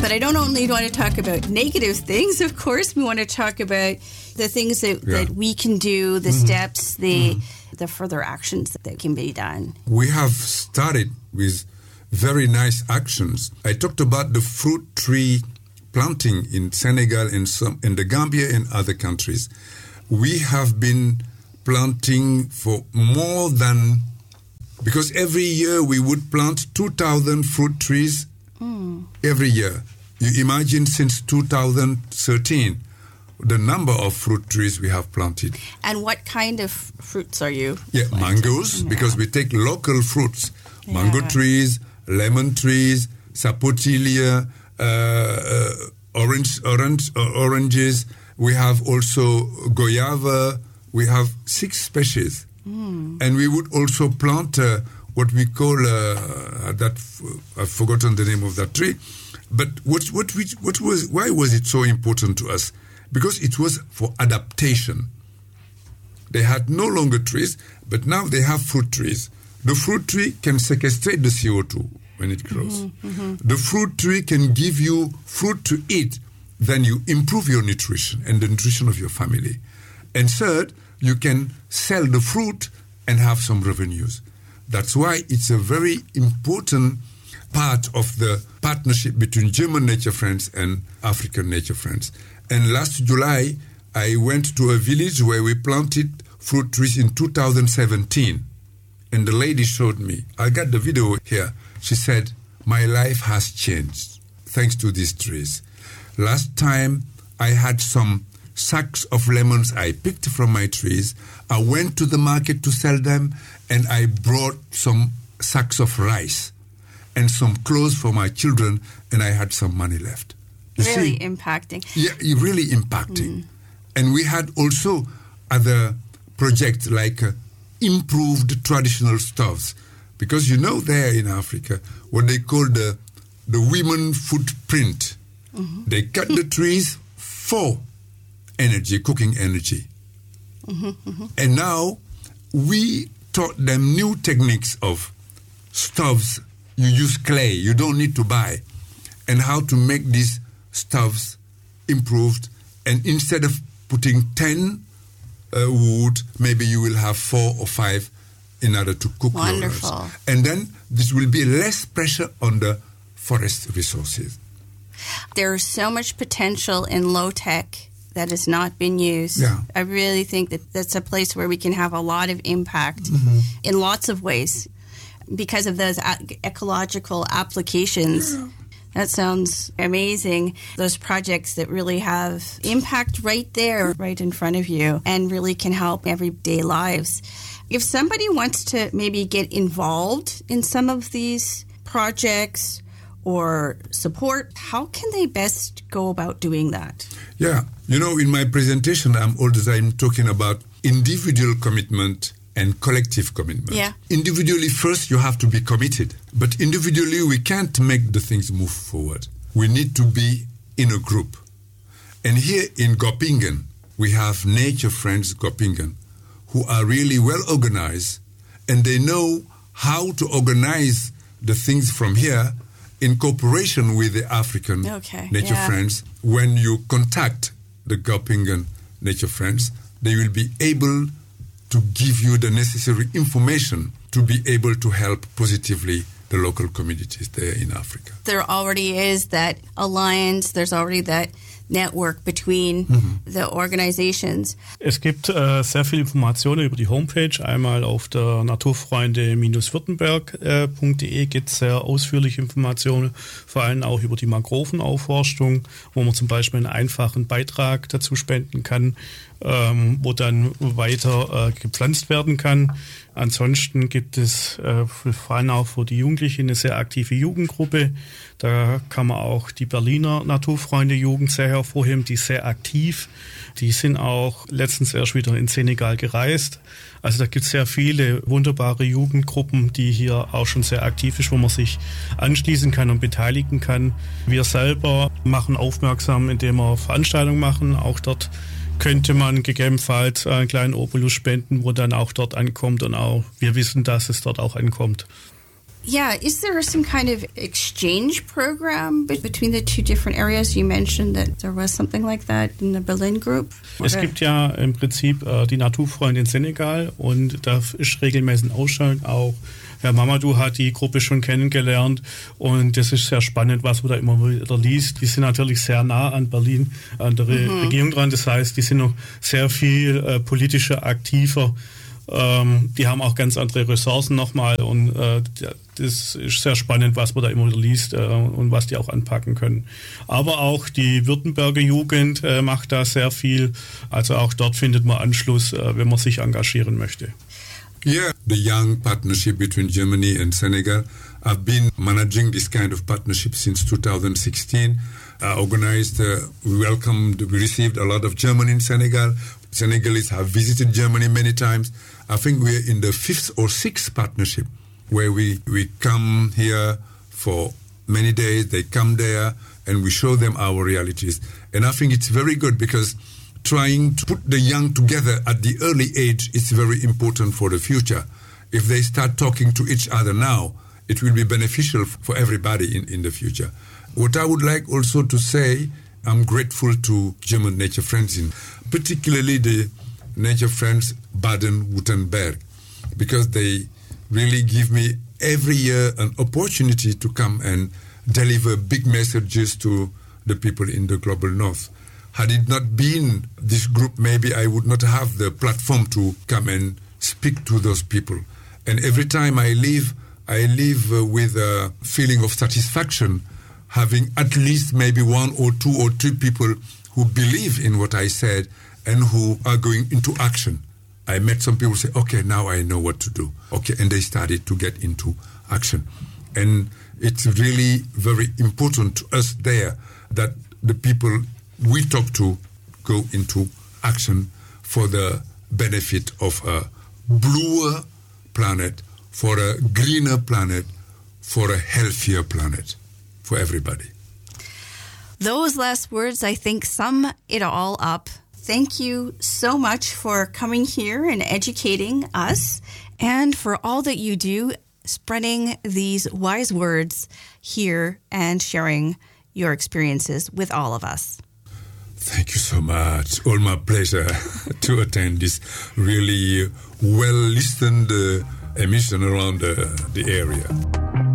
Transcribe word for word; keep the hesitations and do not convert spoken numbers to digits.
But I don't only want to talk about negative things, of course. We want to talk about the things that, yeah. that we can do, the mm-hmm. steps, the mm-hmm. the further actions that can be done. We have started with very nice actions. I talked about the fruit tree planting in Senegal and some in the Gambia and other countries. We have been planting for more than, because every year we would plant two thousand fruit trees mm. every year. You imagine since two thousand thirteen, the number of fruit trees we have planted. And what kind of fruits are you Yeah, planting? mangoes, yeah. because we take local fruits. Yeah. Mango trees, lemon trees, sapotilia, uh, uh, orange, orange, uh, oranges. We have also guayaba. We have six species. Mm. And we would also plant uh, what we call, uh, that I've forgotten the name of that tree. But what, what, we, what was, why was it so important to us? Because it was for adaptation. They had no longer trees, but now they have fruit trees. The fruit tree can sequestrate the C O two when it grows. Mm-hmm, mm-hmm. The fruit tree can give you fruit to eat. Then you improve your nutrition and the nutrition of your family. And third, you can sell the fruit and have some revenues. That's why it's a very important part of the partnership between German Nature Friends and African Nature Friends. And last July, I went to a village where we planted fruit trees in two thousand seventeen. And the lady showed me, I got the video here. She said, my life has changed thanks to these trees. Last time I had some sacks of lemons I picked from my trees. I went to the market to sell them, and I brought some sacks of rice and some clothes for my children, and I had some money left. You really see? impacting. Yeah, really impacting. Mm. And we had also other projects like uh, improved traditional stuffs. Because you know there in Africa, what they call the, the women footprint. Mm-hmm. They cut the trees for energy, cooking energy. Mm-hmm, mm-hmm. And now we taught them new techniques of stoves. You use clay, you don't need to buy. And how to make these stoves improved. And instead of putting ten uh, wood, maybe you will have four or five in order to cook. Wonderful. Yours. And then this will be less pressure on the forest resources. There's so much potential in low tech that has not been used. Yeah. I really think that that's a place where we can have a lot of impact mm-hmm. in lots of ways because of those ecological applications. Yeah. That sounds amazing. Those projects that really have impact right there, right in front of you, and really can help everyday lives. If somebody wants to maybe get involved in some of these projects or support, how can they best go about doing that? Yeah. You know, in my presentation, I'm all the time talking about individual commitment and collective commitment. Yeah. Individually, first, you have to be committed. But individually, we can't make the things move forward. We need to be in a group. And here in Göppingen, we have Nature Friends Göppingen, who are really well organized, and they know how to organize the things from here in cooperation with the African okay, Nature yeah. Friends. When you contact the Göppingen Nature Friends, they will be able to give you the necessary information to be able to help positively the local communities there in Africa. There already is that alliance, there's already that network between mhm. the organizations. Es gibt äh, sehr viele Informationen über die Homepage. Einmal auf der naturfreunde württemberg punkt de gibt es sehr ausführliche Informationen, vor allem auch über die Mangrovenaufforstung, wo man zum Beispiel einen einfachen Beitrag dazu spenden kann, ähm, wo dann weiter äh, gepflanzt werden kann. Ansonsten gibt es äh, vor allem auch für die Jugendlichen eine sehr aktive Jugendgruppe. Da kann man auch die Berliner Naturfreunde-Jugend sehr hervorheben, die ist sehr aktiv. Die sind auch letztens erst wieder in Senegal gereist. Also da gibt es sehr viele wunderbare Jugendgruppen, die hier auch schon sehr aktiv ist, wo man sich anschließen kann und beteiligen kann. Wir selber machen aufmerksam, indem wir Veranstaltungen machen. Auch dort könnte man gegebenenfalls einen kleinen Obolus spenden, wo dann auch dort ankommt und auch wir wissen, dass es dort auch ankommt. Yeah, is there some kind of exchange program between the two different areas? You mentioned that there was something like that in the Berlin group. Es gibt ja im Prinzip äh, die Naturfreunde in Senegal und da ist regelmäßig ein Austausch. Auch Herr Mamadou hat die Gruppe schon kennengelernt und das ist sehr spannend, was man da immer wieder liest. Die sind natürlich sehr nah an Berlin, an der mhm. Regierung dran. Das heißt, die sind noch sehr viel äh, politischer, aktiver. Ähm, die haben auch ganz andere Ressourcen nochmal und äh, das ist sehr spannend, was man da immer wieder liest äh, und was die auch anpacken können. Aber auch die Württemberger Jugend äh, macht da sehr viel. Also auch dort findet man Anschluss, äh, wenn man sich engagieren möchte. Yeah, the young partnership between Germany and Senegal. I've been managing this kind of partnership since two thousand sixteen. I organized, uh, we welcomed, we received a lot of Germany in Senegal. Senegalese have visited Germany many times. I think we're in the fifth or sixth partnership where we, we come here for many days, they come there, and we show them our realities. And I think it's very good because trying to put the young together at the early age is very important for the future. If they start talking to each other now, it will be beneficial for everybody in, in the future. What I would like also to say, I'm grateful to German Nature Friends, in particularly the Nature Friends Baden-Württemberg, because they really give me every year an opportunity to come and deliver big messages to the people in the global north. Had it not been this group, maybe I would not have the platform to come and speak to those people. And every time I leave, I leave uh, with a feeling of satisfaction, having at least maybe one or two or three people who believe in what I said and who are going into action. I met some people say, okay, now I know what to do. Okay, and they started to get into action. And it's really very important to us there that the people we talk to go into action for the benefit of a bluer planet, for a greener planet, for a healthier planet, for everybody. Those last words, I think, sum it all up. Thank you so much for coming here and educating us and for all that you do, spreading these wise words here and sharing your experiences with all of us. Thank you so much. All my pleasure to attend this really well-listened uh, emission around uh, the area.